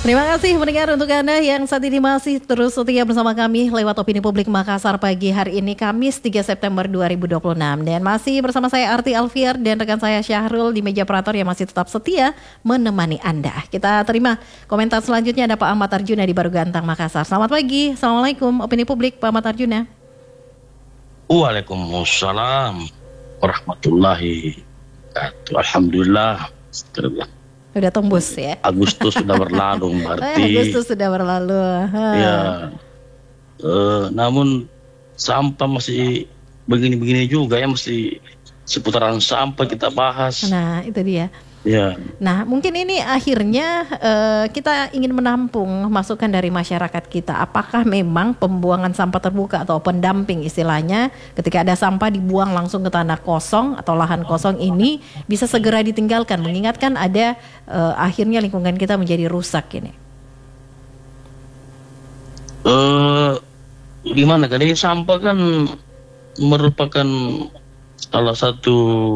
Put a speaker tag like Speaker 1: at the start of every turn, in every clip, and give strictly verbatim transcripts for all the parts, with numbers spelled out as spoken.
Speaker 1: Terima kasih mendengar untuk Anda yang saat ini masih terus setia bersama kami lewat Opini Publik Makassar pagi hari ini Kamis tiga September dua ribu dua puluh enam. Dan masih bersama saya Arti Alfier dan rekan saya Syahrul di meja operator yang masih tetap setia menemani Anda. Kita terima komentar selanjutnya ada Pak Ahmad Arjuna di Baru Gantang Makassar. Selamat pagi, Assalamualaikum Opini Publik Pak Ahmad Arjuna.
Speaker 2: Waalaikumsalam warahmatullahi wabarakatuh. Alhamdulillah.
Speaker 1: Sudah tembus ya.
Speaker 2: Agustus sudah berlalu berarti.
Speaker 1: Agustus sudah berlalu. Ha.
Speaker 2: Ya. Uh, namun sampah masih begini-begini juga ya, masih seputaran sampah kita bahas.
Speaker 1: Nah, itu dia.
Speaker 2: Ya.
Speaker 1: Nah, mungkin ini akhirnya uh, kita ingin menampung masukan dari masyarakat kita. Apakah memang pembuangan sampah terbuka atau pendamping istilahnya, ketika ada sampah dibuang langsung ke tanah kosong atau lahan kosong ini bisa segera ditinggalkan, mengingatkan ada uh, akhirnya lingkungan kita menjadi rusak ini.
Speaker 2: Uh, gimana kan ini sampah kan merupakan salah satu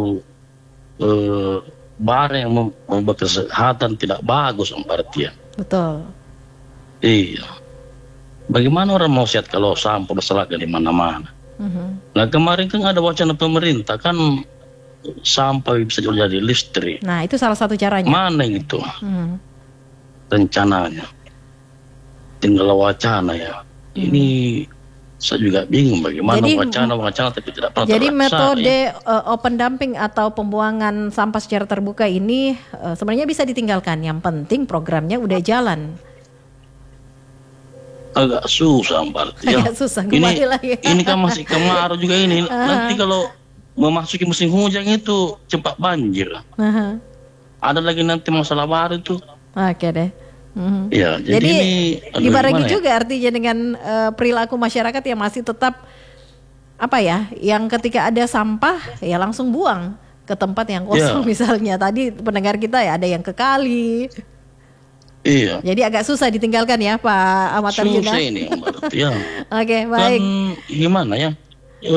Speaker 2: uh, barang yang membuat kesehatan tidak bagus berarti ya.
Speaker 1: Betul.
Speaker 2: Iya. Bagaimana orang mau sehat kalau sampah berserakan di mana-mana? Uh-huh. Nah kemarin kan ada wacana pemerintah kan sampah bisa jadi listrik.
Speaker 1: Nah itu salah satu caranya.
Speaker 2: Mana itu? Uh-huh. Rencananya. Tinggal wacana ya. Uh-huh. Ini saya juga bingung bagaimana jadi, wacana-wacana tapi tidak pernah
Speaker 1: jadi
Speaker 2: terlaksana.
Speaker 1: Metode ya. uh, open dumping atau pembuangan sampah secara terbuka ini uh, sebenarnya bisa ditinggalkan. Yang penting programnya udah jalan.
Speaker 2: Agak susah berarti ya.
Speaker 1: Agak susah.
Speaker 2: Ini,
Speaker 1: lagi.
Speaker 2: ini kan masih kemarau juga ini. Uh-huh. Nanti kalau memasuki musim hujan itu cepat banjir. Uh-huh. Ada lagi nanti masalah baru tuh.
Speaker 1: Oke deh. Mm-hmm.
Speaker 2: Ya, jadi,
Speaker 1: jadi
Speaker 2: ini
Speaker 1: dibarengi
Speaker 2: ya?
Speaker 1: juga artinya dengan uh, perilaku masyarakat yang masih tetap apa ya, yang ketika ada sampah ya langsung buang ke tempat yang kosong ya. Misalnya tadi pendengar kita ya ada yang ke kali.
Speaker 2: Iya.
Speaker 1: Jadi agak susah ditinggalkan ya Pak Ahmad Arjuna.
Speaker 2: Susah ini berarti ya.
Speaker 1: Oke, baik.
Speaker 2: Dan gimana ya? E,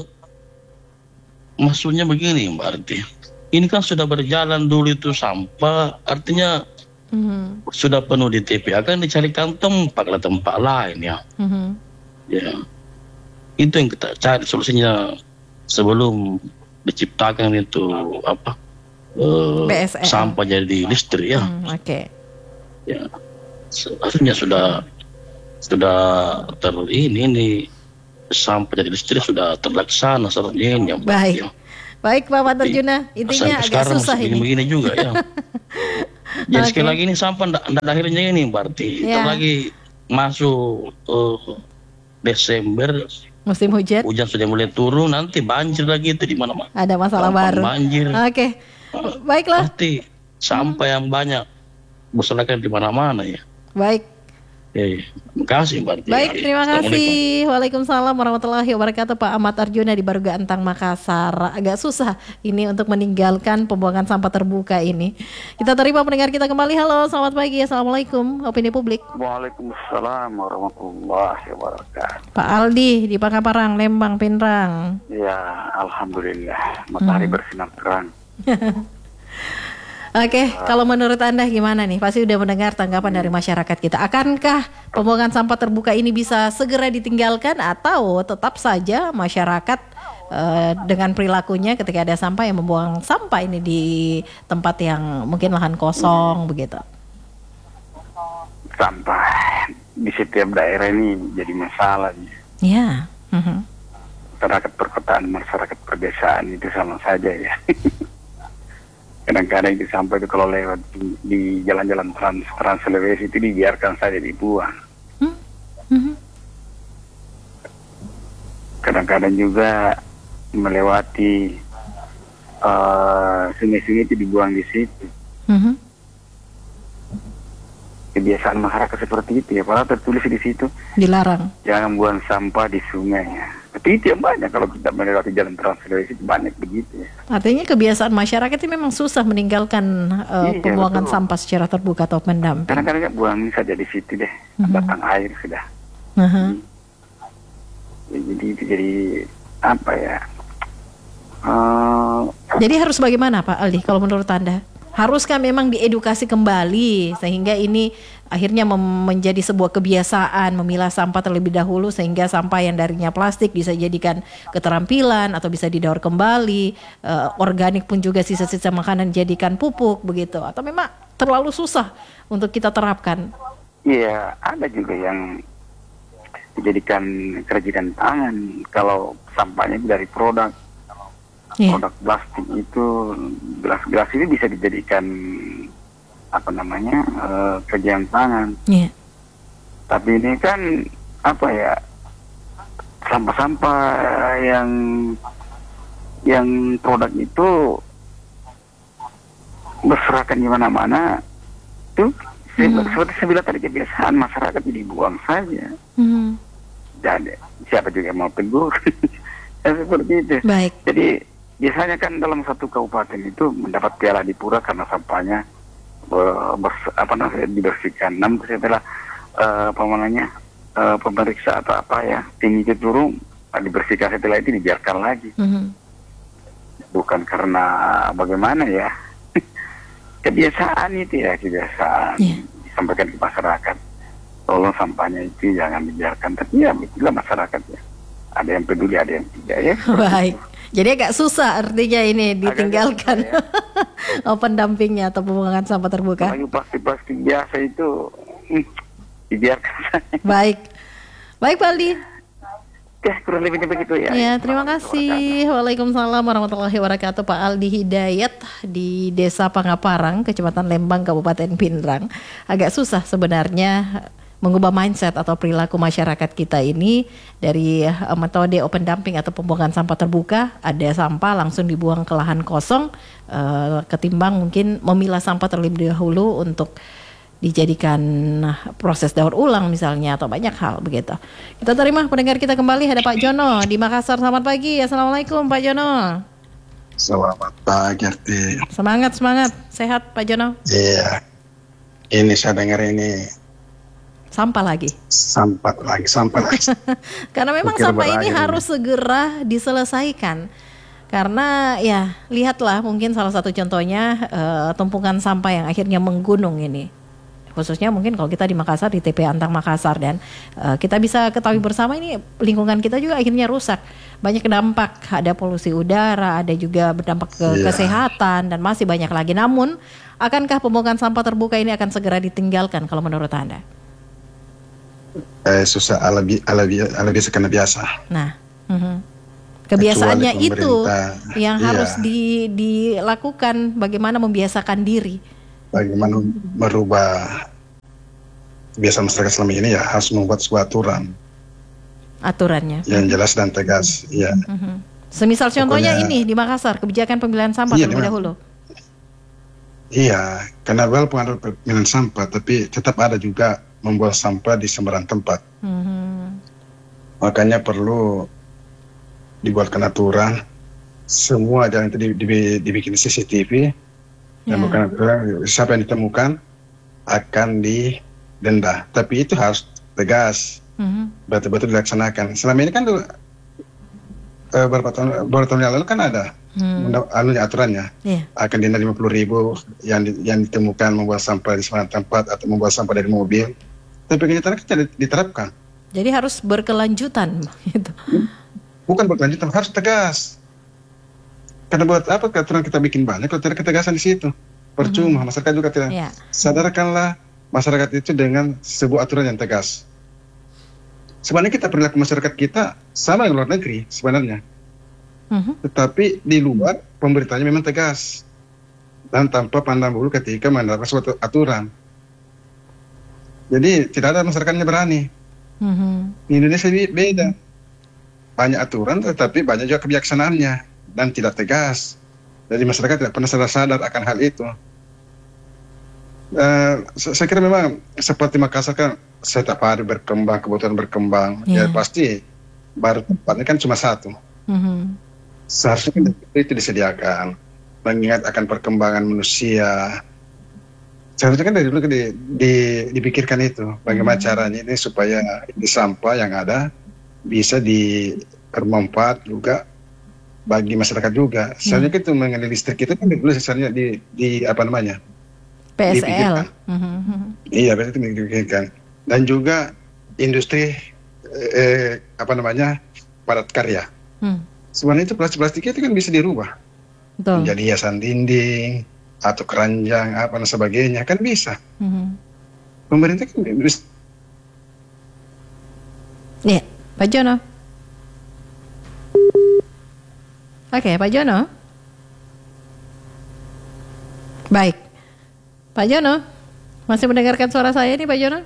Speaker 2: maksudnya begini berarti. Ini kan sudah berjalan dulu itu sampah, artinya Mm-hmm. sudah penuh di T P A kan dicarikan tempat lah tempat lain ya. Mm-hmm. Ya, itu yang kita cari solusinya sebelum diciptakan itu apa uh, sampah jadi listrik ya.
Speaker 1: Mm, Oke. Okay.
Speaker 2: Ya, seharusnya sudah sudah ter ini ini sampah jadi listrik sudah terlaksana seharusnya ini.
Speaker 1: Baik.
Speaker 2: Ya.
Speaker 1: Baik Pak Ahmad Arjuna, intinya agak susah ini.
Speaker 2: Begini juga ya. Jadi okay. Sekali lagi ini sampah tidak akhirnya ini berarti yeah. Kita lagi masuk uh, Desember
Speaker 1: musim hujan.
Speaker 2: Hujan sudah mulai turun, nanti banjir lagi itu di mana-mana.
Speaker 1: Ada masalah
Speaker 2: Gampang
Speaker 1: baru.
Speaker 2: Banjir.
Speaker 1: Oke. Okay. Uh, Baiklah.
Speaker 2: Nanti sampah hmm. yang banyak berserakan di mana-mana ya.
Speaker 1: Baik.
Speaker 2: Eh, terima kasih Mbak.
Speaker 1: Baik, terima kasih. Waalaikumsalam warahmatullahi wabarakatuh Pak Ahmad Arjuna di Baru Gantang Makassar. Agak susah ini untuk meninggalkan pembuangan sampah terbuka ini. Kita terima pendengar kita kembali. Halo, selamat pagi. Assalamualaikum. Opini Publik.
Speaker 3: Waalaikumsalam warahmatullahi wabarakatuh.
Speaker 1: Pak Aldi di Pakaparang, Lembang, Pinrang.
Speaker 3: Ya, alhamdulillah. Matahari hmm. bersinar terang.
Speaker 1: Oke, okay, kalau menurut Anda gimana nih? Pasti udah mendengar tanggapan dari masyarakat kita. Akankah pembuangan sampah terbuka ini bisa segera ditinggalkan atau tetap saja masyarakat uh, dengan perilakunya ketika ada sampah yang membuang sampah ini di tempat yang mungkin lahan kosong hmm. begitu?
Speaker 3: Sampah di setiap daerah ini jadi masalah.
Speaker 1: Ya. Uh-huh.
Speaker 3: Masyarakat perkotaan, masyarakat perdesaan itu sama saja ya. Kadang-kadang itu sampai itu kalau lewat di, di jalan-jalan trans, trans Sulawesi itu dibiarkan saja dibuang. Hmm? Mm-hmm. Kadang-kadang juga melewati uh, sungai-sungai itu dibuang di situ. Mm-hmm. Kebiasaan masyarakat seperti itu ya, padahal tertulis di situ
Speaker 1: dilarang.
Speaker 3: Jangan buang sampah di sungai ya. Tapi itu yang banyak kalau kita melewati jalan Trans Sulawesi banyak begitu ya.
Speaker 1: Artinya kebiasaan masyarakat itu memang susah meninggalkan uh, iya, pembuangan betul. Sampah secara terbuka atau pendamping.
Speaker 3: Karena kadang buang saja di situ deh, uh-huh. batang air sudah.
Speaker 1: Uh-huh.
Speaker 3: Ya, jadi itu jadi apa ya? Uh,
Speaker 1: jadi harus bagaimana Pak Aldi kalau menurut Anda? Haruskah memang diedukasi kembali sehingga ini akhirnya mem- menjadi sebuah kebiasaan memilah sampah terlebih dahulu sehingga sampah yang darinya plastik bisa dijadikan keterampilan atau bisa didaur kembali, uh, organik pun juga sisa-sisa makanan dijadikan pupuk begitu, atau memang terlalu susah untuk kita terapkan?
Speaker 3: Iya, ada juga yang dijadikan kerajinan tangan. Kalau sampahnya dari produk yeah. produk plastik itu, gelas-gelas ini bisa dijadikan apa namanya uh, kerajinan tangan. Yeah. Tapi ini kan apa ya, sampah-sampah yang yang produk itu berserakan di mana-mana tuh. Mm-hmm. Seperti saya bilang tadi, kebiasaan masyarakat dibuang saja. Mm-hmm. Dan siapa juga yang mau tegur. Seperti itu. Baik. Jadi biasanya kan dalam satu kabupaten itu mendapat piala dipura karena sampahnya uh, bers, apa namanya dibersihkan. Namun setelah uh, apa namanya uh, pemeriksa atau apa ya, tim itu turun dibersihkan, setelah itu dibiarkan lagi. Mm-hmm. Bukan karena bagaimana ya. Kebiasaan itu ya, kebiasaan yeah. disampaikan ke masyarakat. Tolong sampahnya itu jangan dibiarkan. Tapi ya begitulah masyarakat ya. Ada yang peduli, ada yang tidak ya.
Speaker 1: Baik. Jadi agak susah artinya ini ditinggalkan ya. Open dumpingnya atau pembuangan sampah terbuka.
Speaker 3: Lagi plastik-plastik biasa itu hmm, dibiarkan.
Speaker 1: Baik. Baik Pak Aldi.
Speaker 3: Oke, kurang lebihnya begitu ya.
Speaker 1: Ya, terima kasih. Waalaikumsalam warahmatullahi wabarakatuh. Pak Aldi Hidayat di Desa Pangaparang, Kecamatan Lembang, Kabupaten Pindrang. Agak susah sebenarnya mengubah mindset atau perilaku masyarakat kita ini dari uh, metode open dumping atau pembuangan sampah terbuka. Ada sampah langsung dibuang ke lahan kosong, uh, ketimbang mungkin memilah sampah terlebih dahulu untuk dijadikan proses daur ulang misalnya, atau banyak hal begitu. Kita terima pendengar kita kembali. Ada Pak Jono di Makassar. Selamat pagi. Assalamualaikum Pak Jono.
Speaker 4: Selamat pagi Arti.
Speaker 1: Semangat semangat. Sehat Pak Jono?
Speaker 4: Iya. Ini saya dengar ini
Speaker 1: sampah lagi.
Speaker 4: Sampah lagi, sampah lagi.
Speaker 1: Karena memang Pikir sampah ini harus ini. segera diselesaikan. Karena ya lihatlah, mungkin salah satu contohnya uh, tumpukan sampah yang akhirnya menggunung ini. Khususnya mungkin kalau kita di Makassar, di T P Antang Makassar, dan uh, kita bisa ketahui bersama ini lingkungan kita juga akhirnya rusak. Banyak dampak, ada polusi udara, ada juga berdampak ke yeah. kesehatan, dan masih banyak lagi. Namun, akankah pembuangan sampah terbuka ini akan segera ditinggalkan kalau menurut Anda?
Speaker 4: Eh, susah, ala, ala, ala biasa karena biasa.
Speaker 1: Nah, uh-huh. kebiasaannya itu yang iya. harus di, dilakukan, bagaimana membiasakan diri.
Speaker 4: Bagaimana merubah kebiasaan masyarakat selama ini, ya harus membuat sebuah aturan.
Speaker 1: Aturannya
Speaker 4: yang jelas dan tegas, ya.
Speaker 1: Uh-huh. Semisal contohnya Pokoknya, ini di Makassar, kebijakan pemilihan sampah iya, terlebih dahulu.
Speaker 4: Iya, karena walaupun ada pemilihan sampah, tapi tetap ada juga membuang sampah di sembarang tempat. Uh-huh. Makanya perlu dibuatkan aturan, semua jangan itu dibikin C C T V. Dan yeah. bukan siapa yang ditemukan akan didenda, tapi itu harus tegas, mm-hmm. betul-betul dilaksanakan. Selama ini kan uh, beberapa tahun beberapa tahun yang lalu kan ada mm. anunya aturannya, yeah. akan denda lima puluh ribu yang di, yang ditemukan membuang sampah di sembarang tempat atau membuang sampah dari mobil. Tapi kenyataannya tidak diterapkan.
Speaker 1: Jadi harus berkelanjutan, gitu.
Speaker 4: Bukan berkelanjutan, harus tegas. Karena buat apa aturan kita bikin banyak kalau tidak ketegasan di situ, percuma. Mm-hmm. Masyarakat juga tidak. Yeah. Sadarkanlah masyarakat itu dengan sebuah aturan yang tegas. Sebenarnya kita perilaku masyarakat kita sama dengan luar negeri sebenarnya, mm-hmm. tetapi di luar pemerintahnya memang tegas dan tanpa pandang bulu ketika menerapkan suatu aturan. Jadi tidak ada masyarakatnya berani. Mm-hmm. Di Indonesia beda, banyak aturan tetapi banyak juga kebijaksanaannya dan tidak tegas. Jadi masyarakat tidak pernah sadar-sadar akan hal itu. Uh, saya kira memang seperti Makassar kan setiap hari berkembang, kebutuhan berkembang. Yeah. Ya pasti baru tempatnya kan cuma satu. Mm-hmm. Seharusnya kan itu disediakan, mengingat akan perkembangan manusia. Seharusnya kan dari dulu di, di, dipikirkan itu, bagaimana mm-hmm. caranya ini supaya di sampah yang ada bisa dibermanfaat juga bagi masyarakat juga. Soalnya hmm. itu mengenai listrik itu kan dulu sebenarnya di di apa namanya?
Speaker 1: P S L.
Speaker 4: Mm-hmm. Iya, berarti itu dipikirkan. Dan juga industri eh, apa namanya? padat karya. Hmm. Sebenarnya itu plastik-plastik itu kan bisa dirubah. Betul. Menjadi hiasan dinding atau keranjang apa dan sebagainya kan bisa. Hmm. Pemerintah kan bisa.
Speaker 1: Iya, Pak Jono. Oke, Pak Jono. Baik. Pak Jono, masih mendengarkan suara saya nih Pak Jono?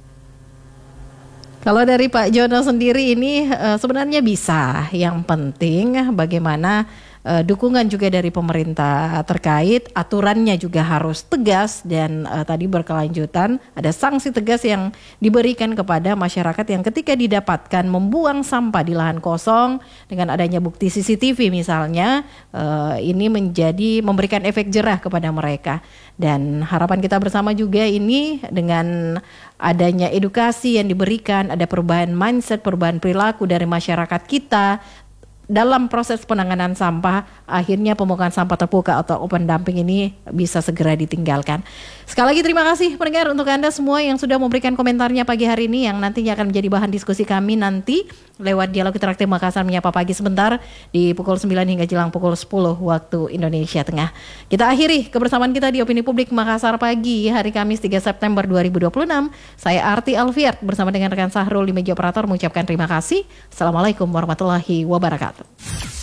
Speaker 1: Kalau dari Pak Jono sendiri ini uh, sebenarnya bisa. Yang penting bagaimana uh, dukungan juga dari pemerintah terkait, aturannya juga harus tegas dan uh, tadi berkelanjutan, ada sanksi tegas yang diberikan kepada masyarakat yang ketika didapatkan membuang sampah di lahan kosong dengan adanya bukti C C T V misalnya, uh, ini menjadi memberikan efek jerah kepada mereka. Dan harapan kita bersama juga ini dengan adanya edukasi yang diberikan, ada perubahan mindset, perubahan perilaku dari masyarakat kita dalam proses penanganan sampah, akhirnya pemungutan sampah terbuka atau open dumping ini bisa segera ditinggalkan. Sekali lagi terima kasih pendengar untuk Anda semua yang sudah memberikan komentarnya pagi hari ini yang nantinya akan menjadi bahan diskusi kami nanti lewat Dialog Interaktif Makassar Menyapa Pagi sebentar di pukul sembilan hingga jelang pukul sepuluh waktu Indonesia Tengah. Kita akhiri kebersamaan kita di Opini Publik Makassar Pagi hari Kamis tiga September dua ribu dua puluh enam. Saya Arti Alfiard bersama dengan rekan Sahrul di meja operator mengucapkan terima kasih. Assalamualaikum warahmatullahi wabarakatuh.